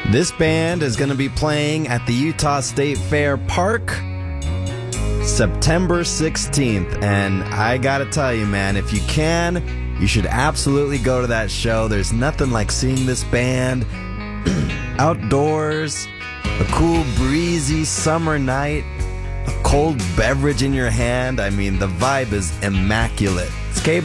This band is going to be playing at the Utah State Fair Park September 16th. And I gotta tell you, man, if you can, you should absolutely go to that show. There's nothing like seeing this band outdoors, a cool, breezy summer night, a cold beverage in your hand. I mean, the vibe is immaculate.